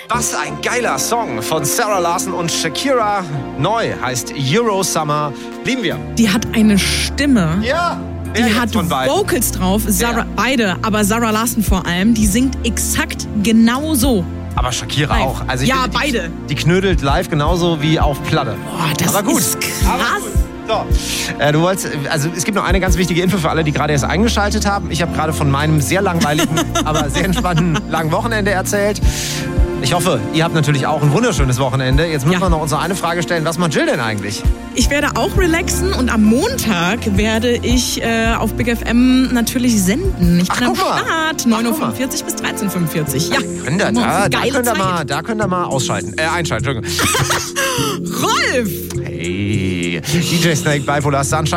Was ein geiler Song von Sarah Larsson und Shakira. Neu heißt Euro Summer. Lieben wir. Die hat eine Stimme. Ja. Die hat Vocals drauf, beide, aber Sarah Larsson vor allem, die singt exakt genau so. Aber Shakira live. auch. Also ja, beide. Die knödelt live genauso wie auf Platte. Boah, das aber gut. ist krass. So, es gibt noch eine ganz wichtige Info für alle, die gerade erst eingeschaltet haben. Ich habe gerade von meinem sehr langweiligen, aber sehr entspannten langen Wochenende erzählt. Ich hoffe, ihr habt natürlich auch ein wunderschönes Wochenende. Jetzt müssen wir noch unsere eine Frage stellen. Was macht Jill denn eigentlich? Ich werde auch relaxen und am Montag werde ich auf Big FM natürlich senden. Ich bin am Start. 9.45 Uhr bis 13.45 Uhr. Ja. Da könnt ihr mal ausschalten. Einschalten, Entschuldigung. Rolf! Hey, DJ Snake, Bipolar Sunshine.